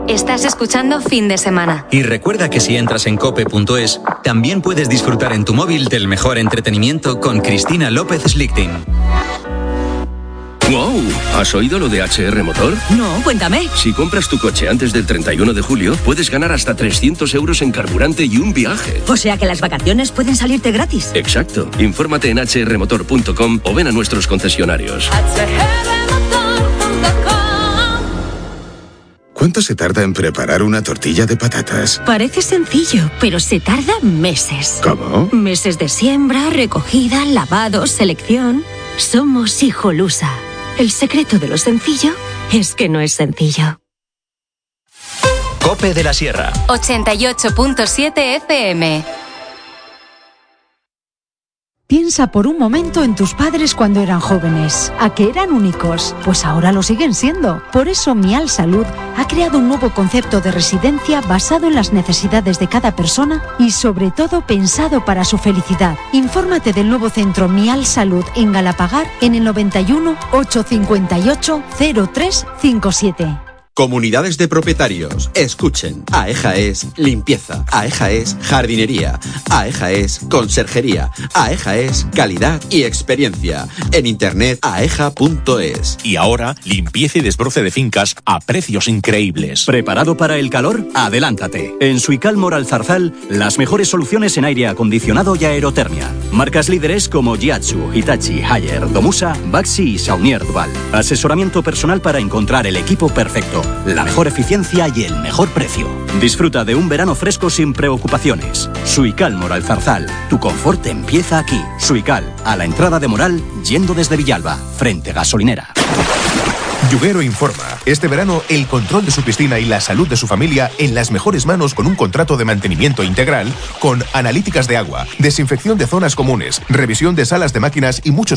Estás escuchando Fin de Semana. Y recuerda que si entras en cope.es, también puedes disfrutar en tu móvil del mejor entretenimiento con Cristina López Slichting. ¡Wow! ¿Has oído lo de HR Motor? No, cuéntame. Si compras tu coche antes del 31 de julio, puedes ganar hasta 300 euros en carburante y un viaje. O sea que las vacaciones pueden salirte gratis. Exacto. Infórmate en hrmotor.com o ven a nuestros concesionarios. ¿Cuánto se tarda en preparar una tortilla de patatas? Parece sencillo, pero se tarda meses. ¿Cómo? Meses de siembra, recogida, lavado, selección. Somos Hijolusa. El secreto de lo sencillo es que no es sencillo. Cope de la Sierra. 88.7 FM. Piensa por un momento en tus padres cuando eran jóvenes. ¿A que eran únicos? Pues ahora lo siguen siendo. Por eso Mial Salud ha creado un nuevo concepto de residencia basado en las necesidades de cada persona y sobre todo pensado para su felicidad. Infórmate del nuevo centro Mial Salud en Galapagar en el 91 858 0357. Comunidades de propietarios, escuchen. AEJA es limpieza, AEJA es jardinería, AEJA es conserjería, AEJA es calidad y experiencia. En internet aeja.es. Y ahora, limpieza y desbroce de fincas a precios increíbles. ¿Preparado para el calor? Adelántate. En Suical Alzarzal, las mejores soluciones en aire acondicionado y aerotermia. Marcas líderes como Yaesu, Hitachi, Haier, Domusa, Baxi y Saunier Duval. Asesoramiento personal para encontrar el equipo perfecto, la mejor eficiencia y el mejor precio. Disfruta de un verano fresco sin preocupaciones. Suical Alzarzal, tu confort empieza aquí. Suical, a la entrada de Moral, yendo desde Villalba, frente gasolinera. Yuguero informa. Este verano, el control de su piscina y la salud de su familia en las mejores manos con un contrato de mantenimiento integral con analíticas de agua, desinfección de zonas comunes, revisión de salas de máquinas y muchos